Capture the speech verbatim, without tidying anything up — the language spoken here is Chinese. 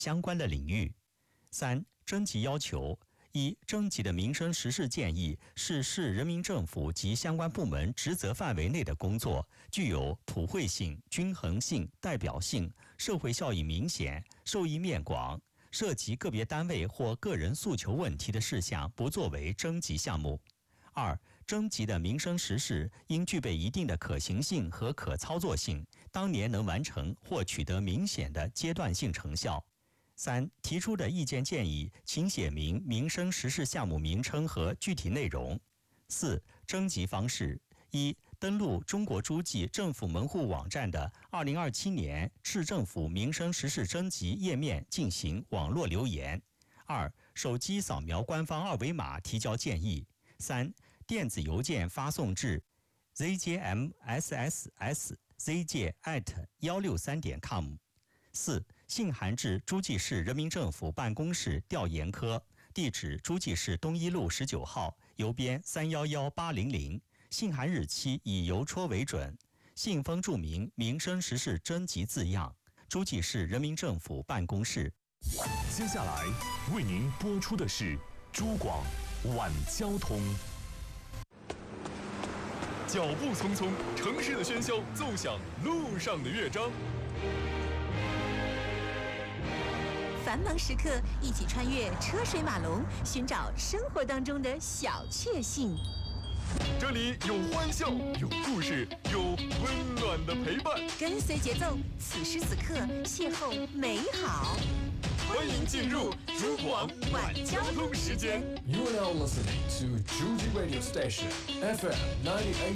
相关的领域。三、征集要求。一、征集的民生实事建议是市人民政府及相关部门职责范围内的工作，具有普惠性、均衡性、代表性，社会效益明显，受益面广。涉及个别单位或个人诉求问题的事项，不作为征集项目。二、征集的民生实事应具备一定的可行性和可操作性，当年能完成或取得明显的阶段性成效。三、提出的意见建议，请写明民生实事项目名称和具体内容。四、征集方式：一、登录中国诸暨政府门户网站的二零二七年市政府民生实事征集页面进行网络留言。二、手机扫描官方二维码提交建议。三、电子邮件发送至 z j m s s s z j at 一六三点 com。四、信函至诸暨市人民政府办公室调研科，地址诸暨市东一路十九号，邮编三一一八零零，信函日期以邮戳为准，信封注明民生实事征集字样，诸暨市人民政府办公室。 接下来为您播出的是诸广晚交通。脚步匆匆，城市的喧嚣奏响路上的乐章。 繁忙时刻，一起穿越车水马龙，寻找生活当中的小确幸。 这里有欢笑，有故事，有温暖的陪伴。 跟随节奏，此时此刻邂逅美好。 欢迎进入诸广晚交通时间。 You are now listening to Juji Radio Station F M ninety-eight.